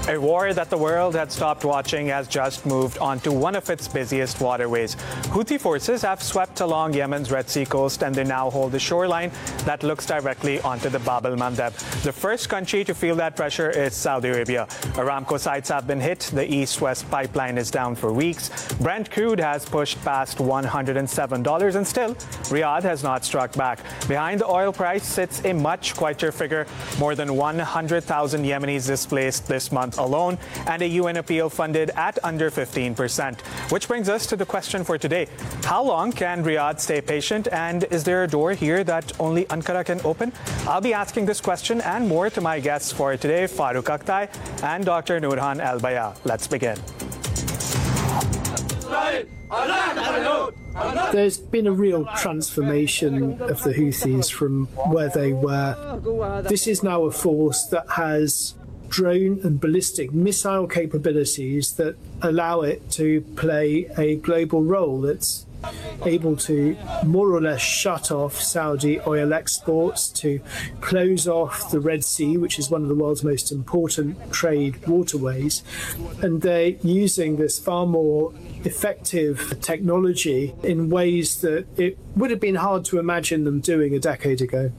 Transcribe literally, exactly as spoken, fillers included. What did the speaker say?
A war that the world had stopped watching has just moved onto one of its busiest waterways. Houthi forces have swept along Yemen's Red Sea coast and they now hold a shoreline that looks directly onto the Bab el-Mandeb. The first country to feel that pressure is Saudi Arabia. Aramco sites have been hit. The east-west pipeline is down for weeks. Brent crude has pushed past one hundred seven dollars and still, Riyadh has not struck back. Behind the oil price sits a much quieter figure. More than one hundred thousand Yemenis displaced this month alone, and a U N appeal funded at under fifteen percent. Which brings us to the question for today. How long can Riyadh stay patient, and is there a door here that only Ankara can open? I'll be asking this question and more to my guests for today, Farooq Akhtai and Doctor Noorhan Al-Baya. Let's begin. There's been a real transformation of the Houthis from where they were. This is now a force that has drone and ballistic missile capabilities that allow it to play a global role. It's able to more or less shut off Saudi oil exports, to close off the Red Sea, which is one of the world's most important trade waterways. And they're using this far more effective technology in ways that it would have been hard to imagine them doing a decade ago.